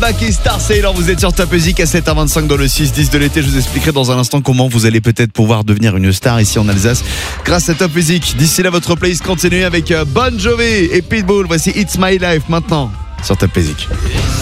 Offenbach et Star Sailor, vous êtes sur Top Music à 7h25 dans le 6-10 de l'été. Je vous expliquerai dans un instant comment vous allez peut-être pouvoir devenir une star ici en Alsace grâce à Top Music. D'ici là, votre playlist continue avec Bon Jovi et Pitbull. Voici It's My Life maintenant sur Top Music.